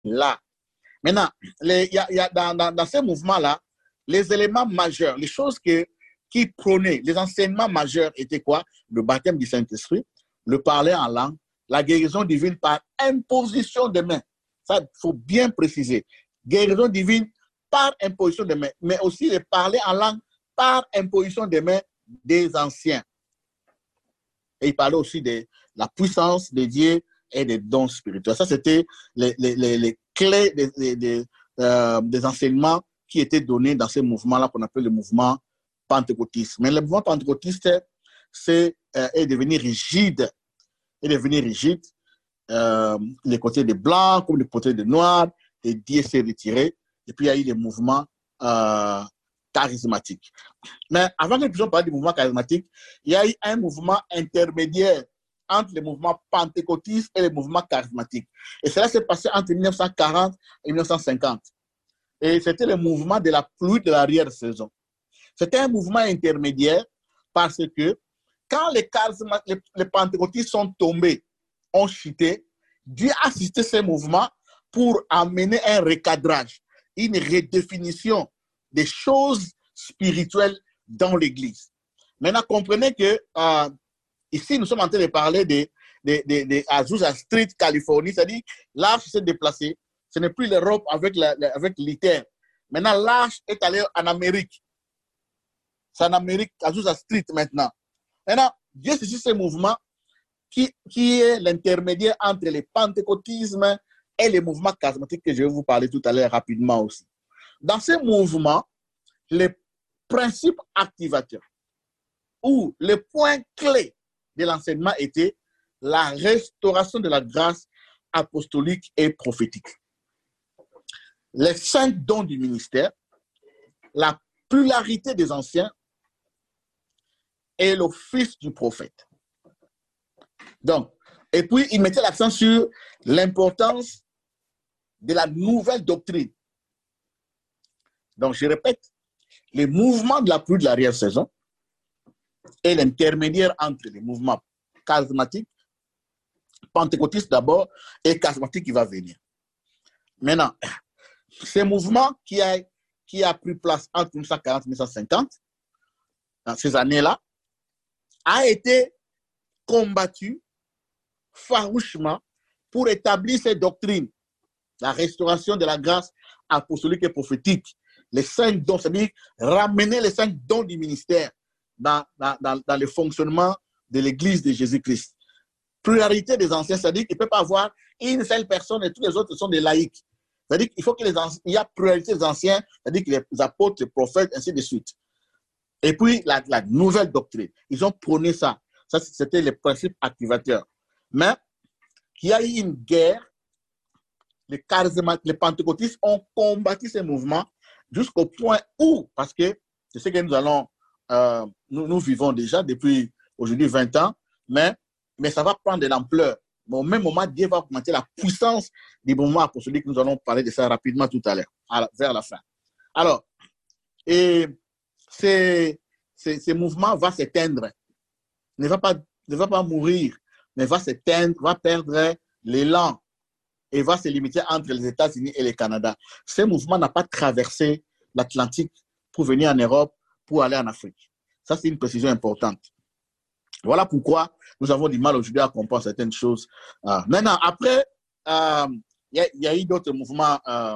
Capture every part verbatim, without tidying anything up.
là. Maintenant, les, y a, y a dans, dans, dans ces mouvements-là, les éléments majeurs, les choses que, qui prônaient, les enseignements majeurs étaient quoi? Le baptême du Saint-Esprit, le parler en langue, la guérison divine par imposition de main. Ça, il faut bien préciser. Guérison divine par imposition de main, mais aussi le parler en langue par imposition de main des anciens. Et il parlait aussi de la puissance de Dieu et des dons spirituels. Ça, c'était les, les, les, les clés des, des, des, euh, des enseignements qui étaient donnés dans ces mouvements-là qu'on appelle le mouvement pentecôtiste. Mais le mouvement pentecôtiste c'est, euh, est devenu rigide. Est devenu rigide. Euh, les côtés des blancs comme les côtés des noirs, et Dieu s'est retiré. Et puis, il y a eu des mouvements euh, charismatiques. Mais avant que nous puissions parler du mouvement charismatique, il y a eu un mouvement intermédiaire entre les mouvements pentecôtistes et les mouvements charismatiques. Et cela s'est passé entre mille neuf cent quarante et mille neuf cent cinquante. Et c'était le mouvement de la pluie de l'arrière-saison. C'était un mouvement intermédiaire parce que quand les, les, les pentecôtistes sont tombés, ont chuté, Dieu a assisté ces mouvements pour amener un recadrage, une redéfinition des choses spirituelles dans l'Église. Maintenant, comprenez que euh, ici, nous sommes en train de parler de, de, de, de Azusa Street, Californie, c'est-à-dire l'arche s'est déplacée. Ce n'est plus l'Europe avec, la, avec l'Italie. Maintenant, l'arche est allée en Amérique. C'est en Amérique, Azusa Street maintenant. Maintenant, Dieu saisit ce mouvement qui, qui est l'intermédiaire entre le pentecôtisme et les mouvements charismatiques que je vais vous parler tout à l'heure rapidement aussi. Dans ces mouvements, les principes activateurs ou les points clés de l'enseignement étaient la restauration de la grâce apostolique et prophétique, les cinq dons du ministère, la pluralité des anciens et l'office du prophète. Donc, et puis, il mettait l'accent sur l'importance de la nouvelle doctrine. Donc, je répète, les mouvements de la pluie de l'arrière-saison et l'intermédiaire entre les mouvements charismatiques, pentecôtistes d'abord, et charismatiques qui va venir. Maintenant, ces mouvements qui a, qui a pris place entre mille neuf cent quarante et mille neuf cent cinquante, dans ces années-là, a été combattu farouchement pour établir ces doctrines, la restauration de la grâce apostolique et prophétique, les cinq dons, c'est-à-dire ramener les cinq dons du ministère dans, dans, dans, dans le fonctionnement de l'Église de Jésus-Christ. Pluralité des anciens, c'est-à-dire qu'il ne peut pas avoir une seule personne et tous les autres sont des laïcs. C'est-à-dire qu'il faut que les anciens, il y a pluralité des anciens, c'est-à-dire que les apôtres, les prophètes, ainsi de suite. Et puis la, la nouvelle doctrine, ils ont prôné ça. Ça, c'était les principes activateurs. Mais il y a eu une guerre, les charismatiques, les pentecôtistes ont combattu ces mouvements jusqu'au point où, parce que c'est ce que nous allons, euh, nous, nous vivons déjà depuis aujourd'hui vingt ans, mais, mais ça va prendre de l'ampleur. Mais au même moment, Dieu va augmenter la puissance des mouvements apostoliques. Nous allons parler de ça rapidement tout à l'heure, vers la fin. Alors, et ces, ces, ces mouvements vont s'éteindre, ne va pas, ne va pas mourir, mais va s'éteindre, va perdre l'élan et va se limiter entre les États-Unis et le Canada. Ce mouvement n'a pas traversé l'Atlantique pour venir en Europe, pour aller en Afrique. Ça, c'est une précision importante. Voilà pourquoi nous avons du mal aujourd'hui à comprendre certaines choses. Euh, maintenant, après, il euh, y, y a eu d'autres mouvements euh,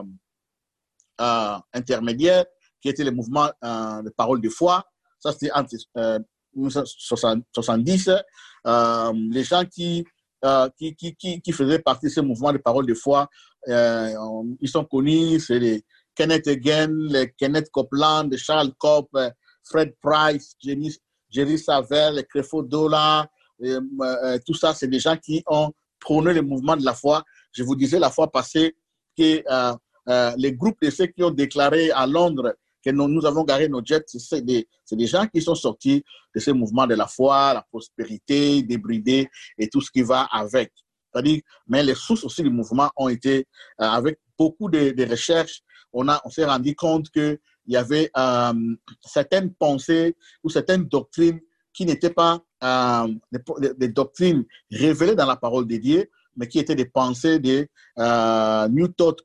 euh, intermédiaires qui étaient les mouvements euh, de parole de foi. Ça, c'était entre euh, mille neuf cent soixante-dix. Euh, les gens qui, euh, qui, qui, qui, qui faisaient partie de ce mouvement de parole de foi, euh, ils sont connus, c'est les Kenneth Hagin, les Kenneth Copeland, les Charles Kopp, Fred Price, Jerry, Jerry Savelle, les Creflo Dollar, euh, euh, tout ça, c'est des gens qui ont prôné le mouvement de la foi. Je vous disais la fois passée que euh, euh, les groupes de ceux qui ont déclaré à Londres que nous, nous avons garé nos jets, c'est des, des gens qui sont sortis de ce mouvement de la foi, la prospérité, débridé et tout ce qui va avec. C'est-à-dire, mais les sources aussi du mouvement ont été, euh, avec beaucoup de, de recherches, on, a, on s'est rendu compte qu'il y avait euh, certaines pensées ou certaines doctrines qui n'étaient pas euh, des, des doctrines révélées dans la parole de Dieu, mais qui étaient des pensées de euh, New Thought